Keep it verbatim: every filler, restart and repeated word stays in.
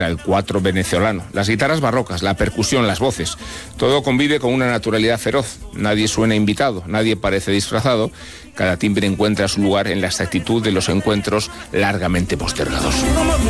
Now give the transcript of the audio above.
el cuatro venezolano, las guitarras barrocas, la percusión, las voces. Todo convive con una naturalidad feroz. Nadie suena invitado, nadie parece disfrazado. Cada timbre encuentra su lugar en la exactitud de los encuentros largamente postergados.